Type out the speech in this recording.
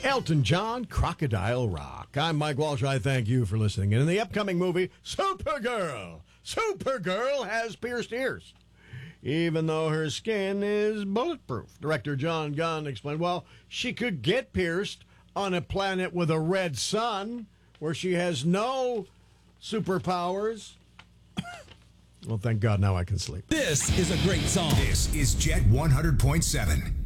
Elton John, Crocodile Rock. I'm Mike Walsh. I thank you for listening. And in the upcoming movie, Supergirl has pierced ears, even though her skin is bulletproof. Director John Gunn explained, well, she could get pierced on a planet with a red sun where she has no superpowers. Well, thank God now I can sleep. This is a great song. This is Jet 100.7.